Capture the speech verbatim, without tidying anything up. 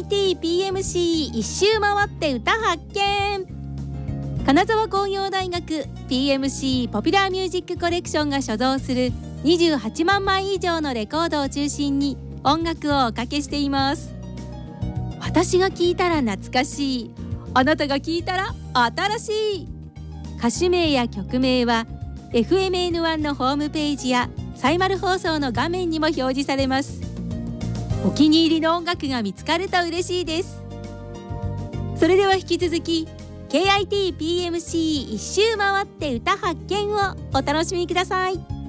アイティーピーエムシー 一周回って歌発見。金沢工業大学 ピーエムシー ポピュラーミュージックコレクションが所蔵するにじゅうはちまんまい以上のレコードを中心に音楽をおかけしています。私が聴いたら懐かしい、あなたが聴いたら新しい。歌手名や曲名は エフエムエヌワン のホームページやサイマル放送の画面にも表示されます。お気に入りの音楽が見つかると嬉しいです。それでは引き続き ケーアイティーピーエムシー 一周回って歌発見をお楽しみください。